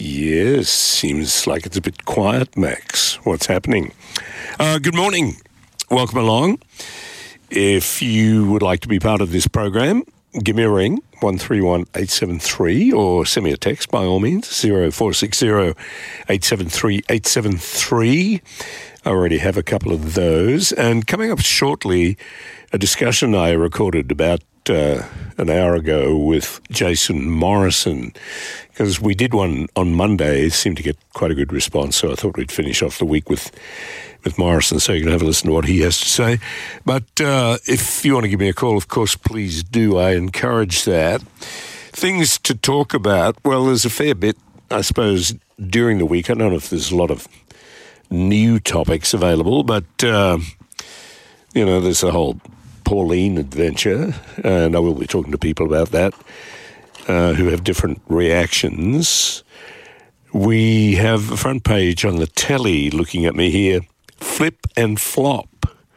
Yes, seems like it's a bit quiet, Max. What's happening? Good morning. Welcome along. If you would like to be part of this program, give me a ring, 131873, or send me a text by all means, 0460 873 873. I already have a couple of those. And coming up shortly, a discussion I recorded about an hour ago with Jason Morrison, because we did one on Monday. It seemed to get quite a good response, so I thought we'd finish off the week with Morrison so you can have a listen to what he has to say. But if you want to give me a call, of course, please do. I encourage that. Things to talk about, well, there's a fair bit, I suppose, during the week. I don't know if there's a lot of new topics available, but, there's a whole Pauline adventure, and I will be talking to people about that who have different reactions. We have a front page on the telly looking at me here, flip and flop.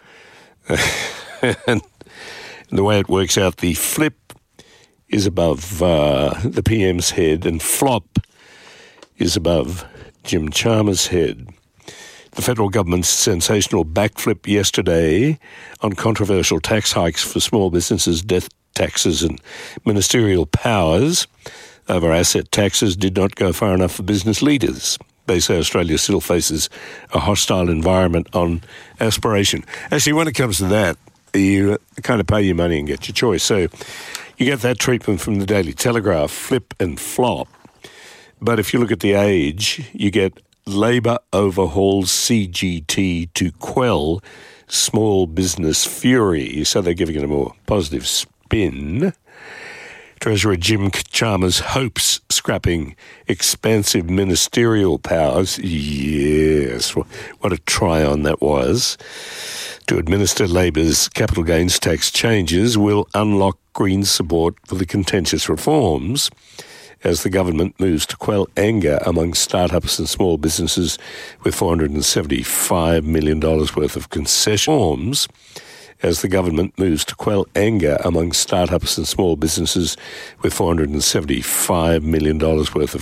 And the way it works out, the flip is above the PM's head and flop is above Jim Chalmers' head. The federal government's sensational backflip yesterday on controversial tax hikes for small businesses, death taxes and ministerial powers over asset taxes did not go far enough for business leaders. They say Australia still faces a hostile environment on aspiration. Actually, when it comes to that, you kind of pay your money and get your choice. So you get that treatment from the Daily Telegraph, flip and flop. But if you look at the Age, you get Labor overhauls CGT to quell small business fury. So they're giving it a more positive spin. Treasurer Jim Chalmers hopes scrapping expansive ministerial powers. Yes, what a try-on that was. To administer Labor's capital gains tax changes will unlock Greens' support for the contentious reforms as the government moves to quell anger among startups and small businesses with $475 million worth of concessions. As the government moves to quell anger among startups and small businesses with $475 million worth of